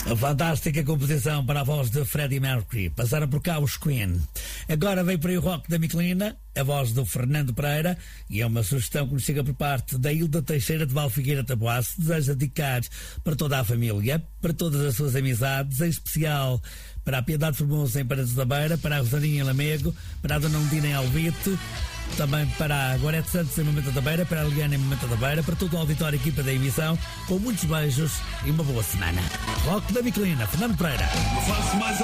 A fantástica composição para a voz de Freddie Mercury. Passaram por cá os Queen. Agora vem por aí o rock da Michelina, a voz do Fernando Pereira, e é uma sugestão que nos chega por parte da Hilda Teixeira de Valfigueira Taboaço. Deseja dedicar para toda a família, para todas as suas amizades, em especial para a Piedade Formosa em Paredes da Beira, para a Rosarinha em Lamego, para a Dona Undina em Alvite, também para a Gorete Santos em Momento da Beira, para a Eliana em Momento da Beira, para todo o auditório e equipa da emissão, com muitos beijos e uma boa semana. Rock da Michelina, Fernando Pereira.